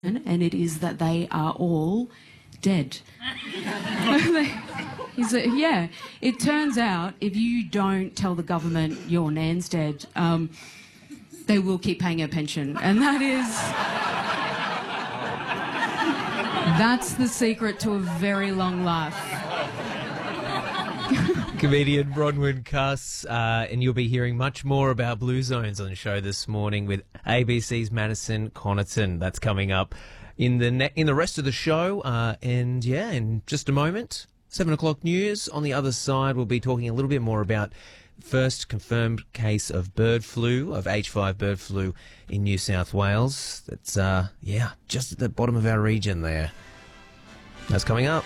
and it is that they are all dead. He said, yeah, it turns out if you don't tell the government your nan's dead, they will keep paying her pension. And that's the secret to a very long life. Comedian Bronwyn Cuss, and you'll be hearing much more about Blue Zones on the show this morning with ABC's Madison Connaughton. That's coming up in the rest of the show, and yeah, in just a moment, 7 o'clock news. On the other side, we'll be talking a little bit more about the first confirmed case of bird flu, of H5 bird flu in New South Wales. That's just at the bottom of our region there. That's coming up.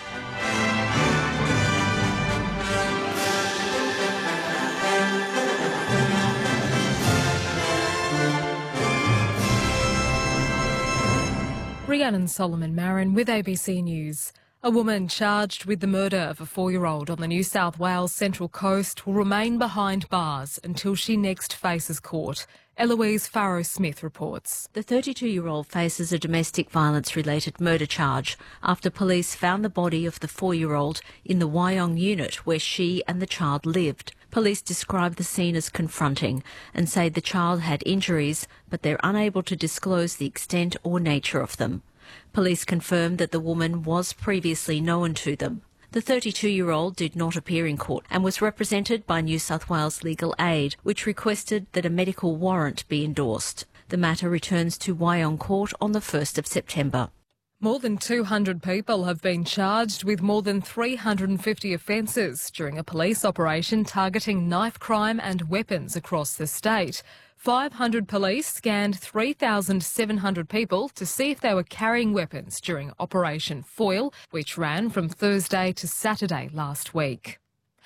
Rhiannon Solomon Marin with ABC News. A woman charged with the murder of a 4-year-old on the New South Wales Central Coast will remain behind bars until she next faces court. Eloise Farrow-Smith reports. The 32-year-old faces a domestic violence-related murder charge after police found the body of the 4-year-old in the Wyong unit where she and the child lived. Police describe the scene as confronting and say the child had injuries, but they're unable to disclose the extent or nature of them. Police confirmed that the woman was previously known to them. The 32-year-old did not appear in court and was represented by New South Wales Legal Aid, which requested that a medical warrant be endorsed. The matter returns to Wyong Court on the 1st of September. More than 200 people have been charged with more than 350 offences during a police operation targeting knife crime and weapons across the state. 500 police scanned 3,700 people to see if they were carrying weapons during Operation Foil, which ran from Thursday to Saturday last week.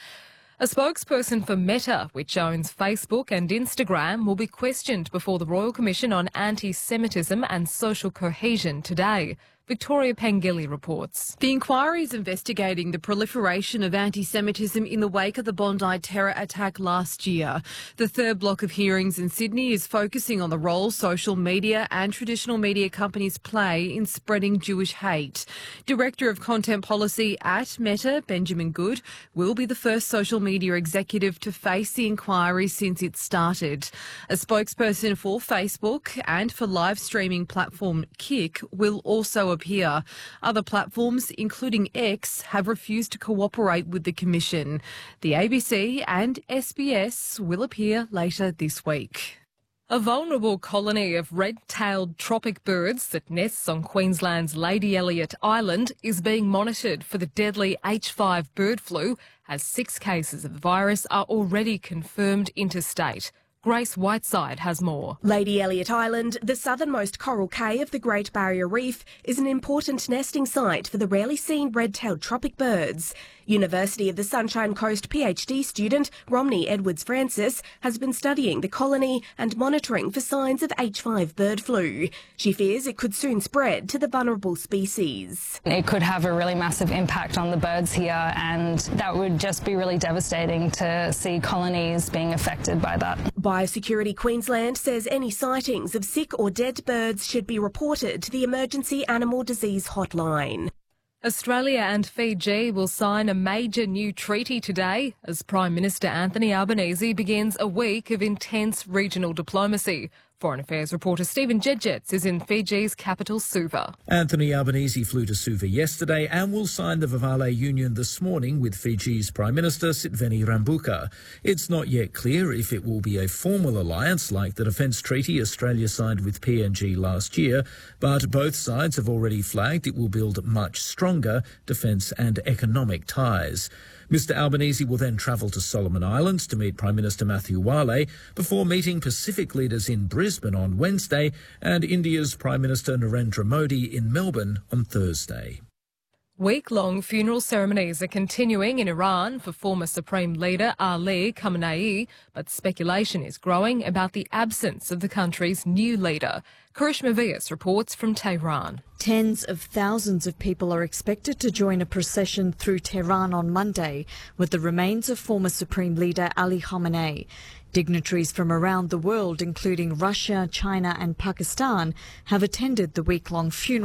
A spokesperson for Meta, which owns Facebook and Instagram, will be questioned before the Royal Commission on Anti-Semitism and Social Cohesion today. Victoria Pengilly reports. The inquiry is investigating the proliferation of anti-Semitism in the wake of the Bondi terror attack last year. The third block of hearings in Sydney is focusing on the role social media and traditional media companies play in spreading Jewish hate. Director of Content Policy at Meta, Benjamin Good, will be the first social media executive to face the inquiry since it started. A spokesperson for Facebook and for live streaming platform Kick will also appear. Other platforms, including X, have refused to cooperate with the Commission. The ABC and SBS will appear later this week. A vulnerable colony of red-tailed tropic birds that nests on Queensland's Lady Elliot Island is being monitored for the deadly H5 bird flu, as 6 cases of the virus are already confirmed interstate. Grace Whiteside has more. Lady Elliot Island, the southernmost coral cay of the Great Barrier Reef, is an important nesting site for the rarely seen red-tailed tropic birds. University of the Sunshine Coast PhD student Romney Edwards-Francis has been studying the colony and monitoring for signs of H5 bird flu. She fears it could soon spread to the vulnerable species. It could have a really massive impact on the birds here, and that would just be really devastating to see colonies being affected by that. Biosecurity Queensland says any sightings of sick or dead birds should be reported to the Emergency Animal Disease Hotline. Australia and Fiji will sign a major new treaty today as Prime Minister Anthony Albanese begins a week of intense regional diplomacy. Foreign Affairs reporter Stephen Jedjets is in Fiji's capital, Suva. Anthony Albanese flew to Suva yesterday and will sign the Vavale Union this morning with Fiji's Prime Minister Sitveni Rabuka. It's not yet clear if it will be a formal alliance like the defence treaty Australia signed with PNG last year, but both sides have already flagged it will build much stronger defence and economic ties. Mr Albanese will then travel to Solomon Islands to meet Prime Minister Matthew Wale before meeting Pacific leaders in Brisbane on Wednesday and India's Prime Minister Narendra Modi in Melbourne on Thursday. Week-long funeral ceremonies are continuing in Iran for former Supreme Leader Ali Khamenei, but speculation is growing about the absence of the country's new leader. Karishma Vyas reports from Tehran. Tens of thousands of people are expected to join a procession through Tehran on Monday with the remains of former Supreme Leader Ali Khamenei. Dignitaries from around the world, including Russia, China and Pakistan, have attended the week-long funeral.